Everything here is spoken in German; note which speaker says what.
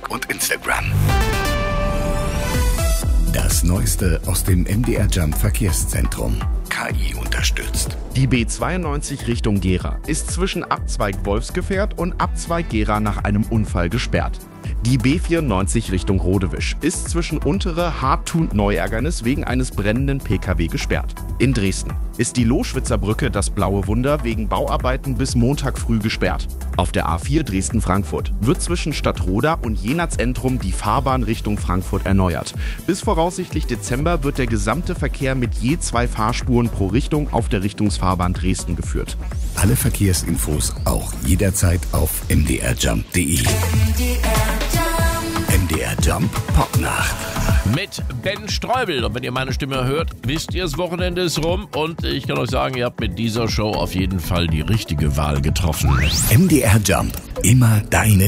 Speaker 1: und Instagram. Das Neueste aus dem MDR Jump Verkehrszentrum. KI unterstützt.
Speaker 2: Die B92 Richtung Gera ist zwischen Abzweig Wolfsgefährt und Abzweig Gera nach einem Unfall gesperrt. Die B94 Richtung Rodewisch ist zwischen Untere Hartthun-Neuärgernis wegen eines brennenden Pkw gesperrt. In Dresden ist die Loschwitzer Brücke, das blaue Wunder, wegen Bauarbeiten bis Montag früh gesperrt. Auf der A4 Dresden-Frankfurt wird zwischen Stadtroda und Jena-Zentrum die Fahrbahn Richtung Frankfurt erneuert. Bis voraussichtlich Dezember wird der gesamte Verkehr mit je 2 Fahrspuren pro Richtung auf der Richtungsfahrbahn Dresden geführt.
Speaker 1: Alle Verkehrsinfos auch jederzeit auf mdrjump.de. MDR Jump Popnacht.
Speaker 3: Mit Ben Streubel. Und wenn ihr meine Stimme hört, wisst ihr, das Wochenende ist rum. Und ich kann euch sagen, ihr habt mit dieser Show auf jeden Fall die richtige Wahl getroffen.
Speaker 1: MDR Jump. Immer deine